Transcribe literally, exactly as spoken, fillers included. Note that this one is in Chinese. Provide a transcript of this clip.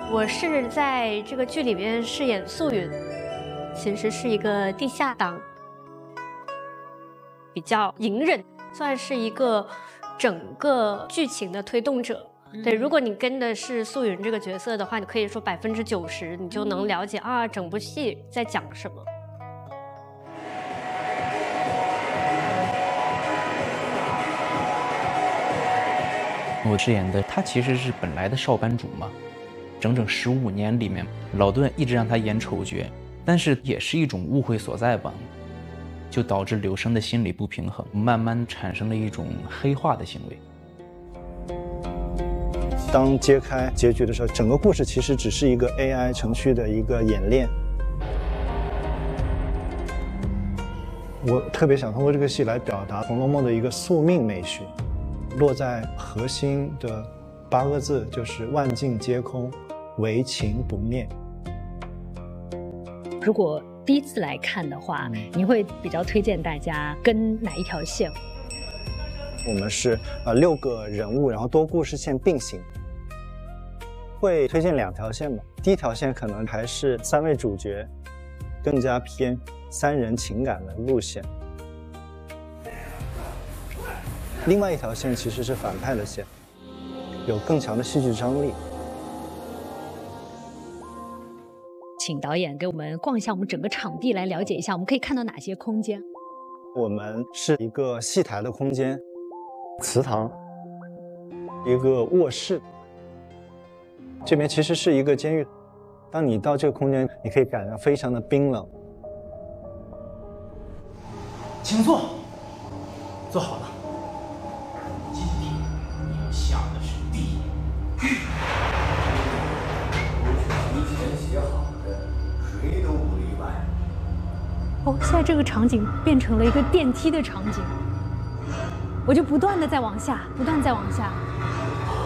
我是在这个剧里面饰演素云，其实是一个地下党，比较隐忍，算是一个整个剧情的推动者。对，如果你跟的是素云这个角色的话，你可以说百分之九十，你就能了解啊，整部戏在讲什么。 我饰演的他其实是本来的少班主嘛，整整十五年里面，老顿一直让他演丑角，但是也是一种误会所在吧，就导致柳生的心理不平衡，慢慢产生了一种黑化的行为。 当揭开结局的时候，整个故事其实只是一个 A I 程序的一个演练。我特别想通过这个戏来表达《红楼梦》的一个宿命美学，落在核心的八个字就是“万境皆空，唯情不灭”。 如果第一次来看的话，你会比较推荐大家跟哪一条线？ 我们是呃六个人物，然后多故事线并行，会推荐两条线吧。第一条线可能还是三位主角，更加偏三人情感的路线。另外一条线其实是反派的线，有更强的戏剧张力。 请导演给我们逛一下我们整个场地，来了解一下我们可以看到哪些空间。 我们是一个戏台的空间，祠堂，一个卧室，这边其实是一个监狱。当你到这个空间，你可以感到非常的冰冷。 请坐，坐好了。今天你要下的是地狱。提前写好的，谁都不例外。 哦，现在这个场景变成了一个电梯的场景，我就不断的在往下，不断再往下。